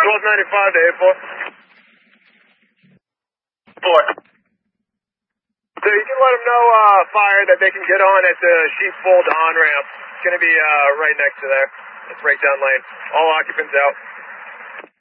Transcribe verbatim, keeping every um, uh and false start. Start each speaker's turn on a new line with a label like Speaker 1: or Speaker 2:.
Speaker 1: twelve ninety-five to eight four. Four. So you can let them know, uh, fire that they can get on at the Sheepfold on-ramp. It's going to be, uh, right next to there. It's breakdown lane. All occupants out.